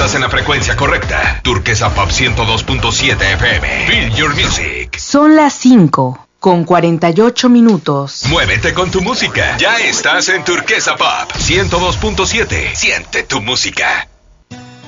Estás en la frecuencia correcta. Turquesa Pop 102.7 FM. Feel your music. Son las 5:48. Muévete con tu música. Ya estás en Turquesa Pop 102.7. Siente tu música.